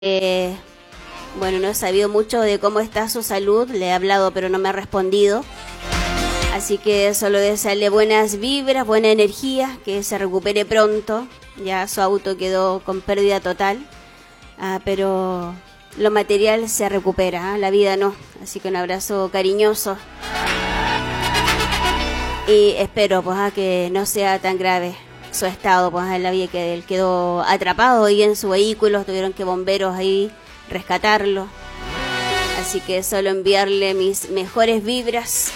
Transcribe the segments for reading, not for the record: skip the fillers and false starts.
Bueno, no he sabido mucho de cómo está su salud, le he hablado pero no me ha respondido. Así que solo desearle buenas vibras, buena energía, que se recupere pronto. Ya su auto quedó con pérdida total, pero lo material se recupera, la vida no. Así que un abrazo cariñoso. Y espero pues que no sea tan grave su estado, pues en la vida, que él quedó atrapado ahí en su vehículo, tuvieron que bomberos ahí rescatarlo. Así que solo enviarle mis mejores vibras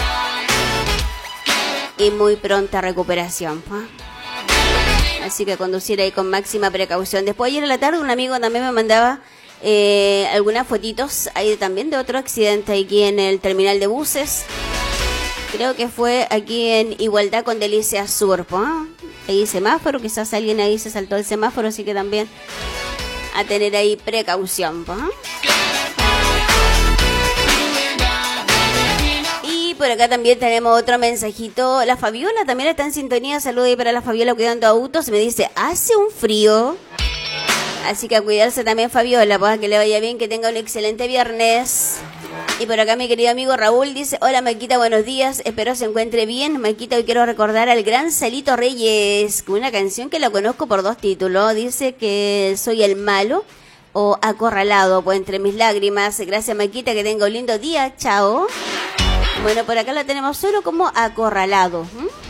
y muy pronta recuperación, pues. Así que conducir ahí con máxima precaución. Después ayer en la tarde un amigo también me mandaba algunas fotitos ahí también de otro accidente aquí en el terminal de buses. Creo que fue aquí en Igualdad con Delicias Sur, ¿eh? Ahí semáforo, quizás alguien ahí se saltó el semáforo, así que también a tener ahí precaución, ¿eh? Y por acá también tenemos otro mensajito. La Fabiola también está en sintonía. Saludos ahí para la Fabiola cuidando autos. Me dice, hace un frío. Así que a cuidarse también, Fabiola, pues que le vaya bien, que tenga un excelente viernes. Y por acá mi querido amigo Raúl dice, hola Maquita, buenos días, espero se encuentre bien. Maquita, hoy quiero recordar al gran Celito Reyes, con una canción que la conozco por dos títulos. Dice que soy el malo o acorralado, pues entre mis lágrimas. Gracias Maquita, que tenga un lindo día, chao. Bueno, por acá la tenemos solo como acorralado.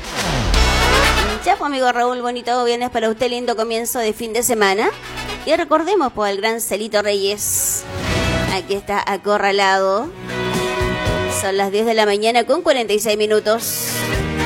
Ya pues amigo Raúl, bonito viernes para usted, lindo comienzo de fin de semana. Y recordemos pues al gran Celito Reyes. Aquí está acorralado. Son las 10 de la mañana con 46 minutos.